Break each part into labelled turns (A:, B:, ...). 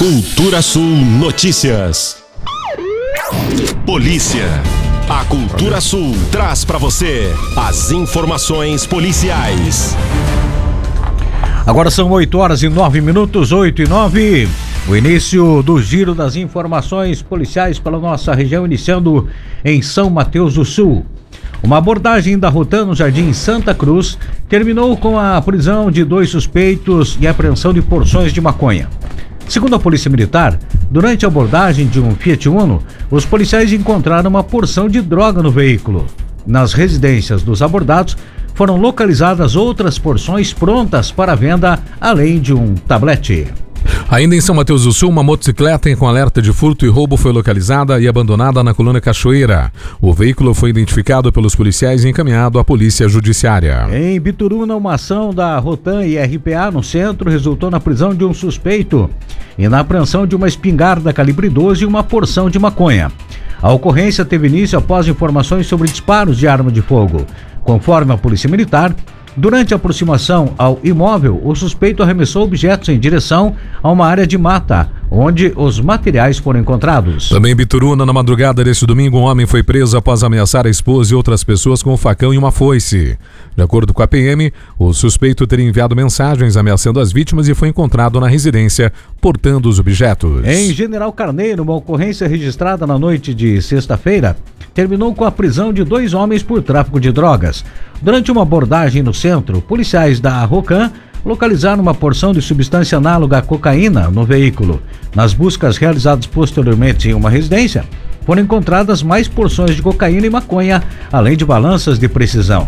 A: Cultura Sul Notícias. Polícia. A Cultura Sul traz para você as informações policiais.
B: Agora são 8h09, 8h09. O início do giro das informações policiais pela nossa região, iniciando em São Mateus do Sul. Uma abordagem da Rotan no Jardim Santa Cruz terminou com a prisão de 2 suspeitos e apreensão de porções de maconha. Segundo a Polícia Militar, durante a abordagem de um Fiat Uno, os policiais encontraram uma porção de droga no veículo. Nas residências dos abordados, foram localizadas outras porções prontas para venda, além de um tablete.
C: Ainda em São Mateus do Sul, uma motocicleta com alerta de furto e roubo foi localizada e abandonada na colônia Cachoeira. O veículo foi identificado pelos policiais e encaminhado à Polícia Judiciária.
B: Em Bituruna, uma ação da Rotan e RPA no centro resultou na prisão de um suspeito e na apreensão de uma espingarda calibre 12 e uma porção de maconha. A ocorrência teve início após informações sobre disparos de arma de fogo. Conforme a Polícia Militar, durante a aproximação ao imóvel, o suspeito arremessou objetos em direção a uma área de mata, onde os materiais foram encontrados.
C: Também em Bituruna, na madrugada deste domingo, um homem foi preso após ameaçar a esposa e outras pessoas com um facão e uma foice. De acordo com a PM, o suspeito teria enviado mensagens ameaçando as vítimas e foi encontrado na residência portando os objetos.
B: Em General Carneiro, uma ocorrência registrada na noite de sexta-feira terminou com a prisão de 2 homens por tráfico de drogas. Durante uma abordagem no centro, policiais da Rocan localizaram uma porção de substância análoga à cocaína no veículo. Nas buscas realizadas posteriormente em uma residência, foram encontradas mais porções de cocaína e maconha, além de balanças de precisão.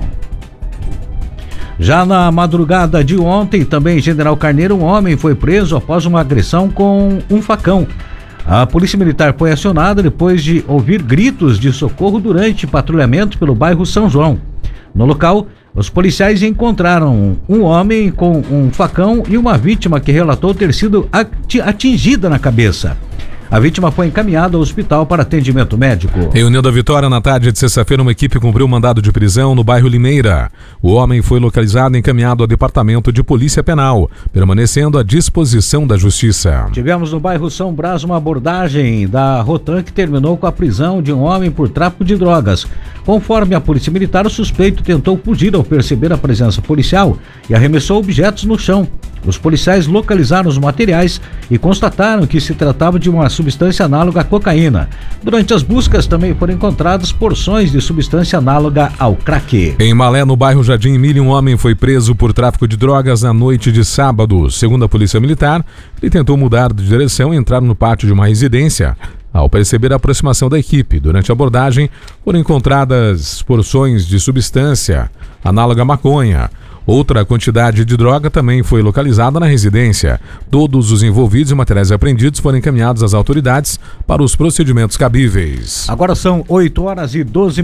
B: Já na madrugada de ontem, também em General Carneiro, um homem foi preso após uma agressão com um facão. A Polícia Militar foi acionada depois de ouvir gritos de socorro durante patrulhamento pelo bairro São João. No local, os policiais encontraram um homem com um facão e uma vítima que relatou ter sido atingida na cabeça. A vítima foi encaminhada ao hospital para atendimento médico.
C: Em União da Vitória, na tarde de sexta-feira, uma equipe cumpriu um mandado de prisão no bairro Limeira. O homem foi localizado e encaminhado ao Departamento de Polícia Penal, permanecendo à disposição da Justiça.
B: Tivemos no bairro São Brás uma abordagem da Rotan que terminou com a prisão de um homem por tráfico de drogas. Conforme a Polícia Militar, o suspeito tentou fugir ao perceber a presença policial e arremessou objetos no chão. Os policiais localizaram os materiais e constataram que se tratava de uma substância análoga à cocaína. Durante as buscas também foram encontradas porções de substância análoga ao crack.
C: Em Malé, no bairro Jardim Emília, um homem foi preso por tráfico de drogas na noite de sábado. Segundo a Polícia Militar, ele tentou mudar de direção e entrar no pátio de uma residência. Ao perceber a aproximação da equipe, durante a abordagem, foram encontradas porções de substância análoga à maconha. Outra quantidade de droga também foi localizada na residência. Todos os envolvidos e materiais apreendidos foram encaminhados às autoridades para os procedimentos cabíveis.
B: Agora são 8h12,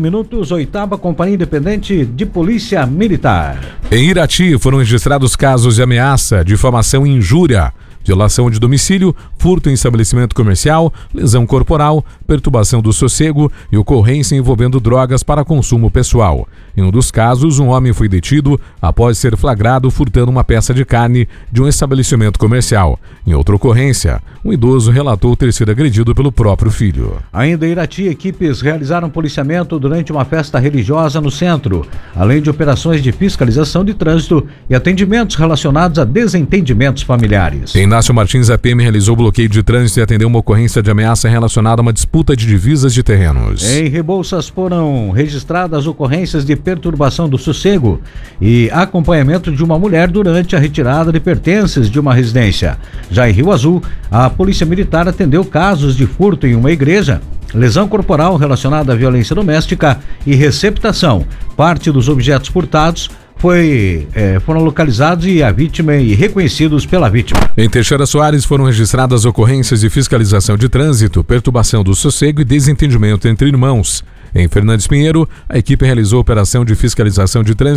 B: 8ª Companhia Independente de Polícia Militar.
C: Em Irati foram registrados casos de ameaça, difamação e injúria, violação de domicílio, furto em estabelecimento comercial, lesão corporal, perturbação do sossego e ocorrência envolvendo drogas para consumo pessoal. Em um dos casos, um homem foi detido após ser flagrado furtando uma peça de carne de um estabelecimento comercial. Em outra ocorrência, um idoso relatou ter sido agredido pelo próprio filho.
B: Ainda em Irati, equipes realizaram policiamento durante uma festa religiosa no centro, além de operações de fiscalização de trânsito e atendimentos relacionados a desentendimentos familiares.
C: Em Inácio Martins, a PM realizou bloqueio de trânsito e atendeu uma ocorrência de ameaça relacionada a uma disputa de divisas de terrenos.
B: Em Rebouças foram registradas ocorrências de perturbação do sossego e acompanhamento de uma mulher durante a retirada de pertences de uma residência. Já em Rio Azul, a Polícia Militar atendeu casos de furto em uma igreja, lesão corporal relacionada à violência doméstica e receptação. Parte dos objetos furtados foram localizados e a vítima e reconhecidos pela vítima.
C: Em Teixeira Soares foram registradas ocorrências de fiscalização de trânsito, perturbação do sossego e desentendimento entre irmãos. Em Fernandes Pinheiro, a equipe realizou operação de fiscalização de trânsito